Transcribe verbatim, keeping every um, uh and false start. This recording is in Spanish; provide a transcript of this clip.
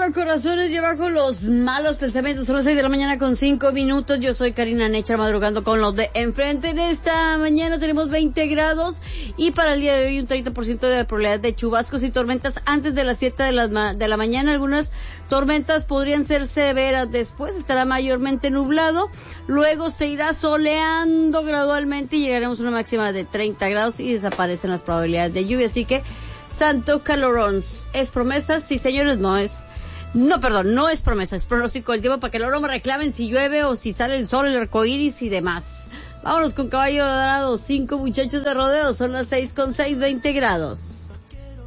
corazones y abajo los malos pensamientos. Son las seis de la mañana con cinco minutos. Yo soy Karina Necha, madrugando con los de enfrente. En esta mañana tenemos veinte grados y para el día de hoy un treinta por ciento de probabilidad de chubascos y tormentas antes de las siete de la, ma- de la mañana. Algunas tormentas podrían ser severas. Después estará mayormente nublado. Luego se irá soleando gradualmente y llegaremos a una máxima de treinta grados y desaparecen las probabilidades de lluvia. Así que santo calorón. ¿Es promesa? Sí, señores, no es. No, perdón, no es promesa, es pronóstico del tiempo para que luego me reclamen si llueve o si sale el sol, el arcoíris y demás. Vámonos con Caballo Dorado, cinco muchachos de rodeo, son las seis con seis, veinte grados.